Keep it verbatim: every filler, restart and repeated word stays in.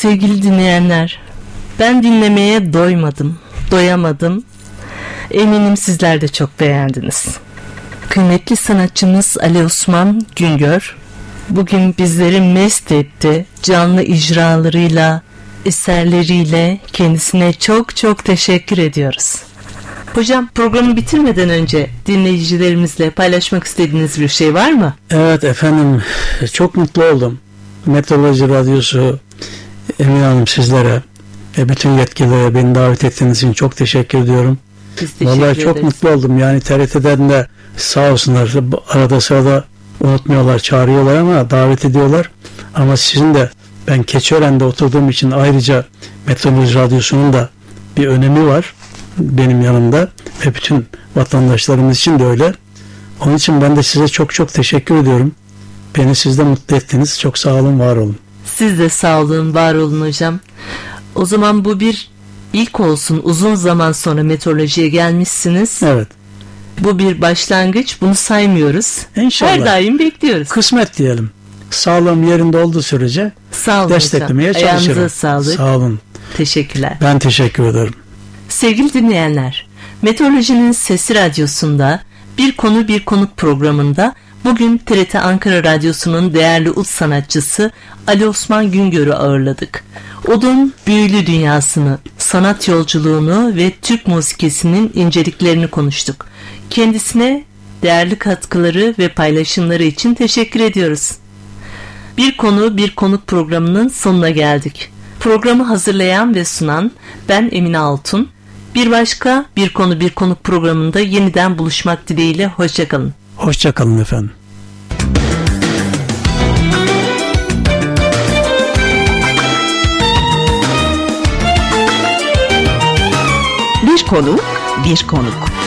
Sevgili dinleyenler, ben dinlemeye doymadım, doyamadım. Eminim sizler de çok beğendiniz. Kıymetli sanatçımız Ali Osman Güngör bugün bizleri mest etti. Canlı icralarıyla, eserleriyle kendisine çok çok teşekkür ediyoruz. Hocam, programı bitirmeden önce dinleyicilerimizle paylaşmak istediğiniz bir şey var mı? Evet efendim, çok mutlu oldum. Meteoroloji Radyosu Emine Hanım, sizlere ve bütün yetkililere beni davet ettiğiniz için çok teşekkür ediyorum. Biz teşekkür Vallahi ederiz. çok mutlu oldum. Yani T R T'den de sağ olsunlar, arada sırada unutmuyorlar, çağırıyorlar ama davet ediyorlar. Ama sizin de, ben Keçiören'de oturduğum için ayrıca Meteoroloji Radyosu'nun da bir önemi var benim yanımda ve bütün vatandaşlarımız için de öyle. Onun için ben de size çok çok teşekkür ediyorum. Beni siz de mutlu ettiniz. Çok sağ olun, var olun. Siz de sağ olun, var olun hocam. O zaman bu bir ilk olsun. Uzun zaman sonra meteorolojiye gelmişsiniz. Evet. Bu bir başlangıç. Bunu saymıyoruz. İnşallah. Her daim bekliyoruz. Kısmet diyelim. Sağlığım yerinde olduğu sürece sağ olun desteklemeye hocam. çalışırım. Ayağınıza sağlık. Sağ olun. Teşekkürler. Ben teşekkür ederim. Sevgili dinleyenler, Meteorolojinin Sesi Radyosu'nda Bir Konu Bir Konuk programında bugün T R T Ankara Radyosu'nun değerli ut sanatçısı Ali Osman Güngör'ü ağırladık. Odun büyülü dünyasını, sanat yolculuğunu ve Türk musikisinin inceliklerini konuştuk. Kendisine değerli katkıları ve paylaşımları için teşekkür ediyoruz. Bir Konu Bir Konuk programının sonuna geldik. Programı hazırlayan ve sunan ben Emine Altun. Bir başka Bir Konu Bir Konuk programında yeniden buluşmak dileğiyle. Hoşçakalın. Hoşçakalın efendim. Bir konu, bir konuk.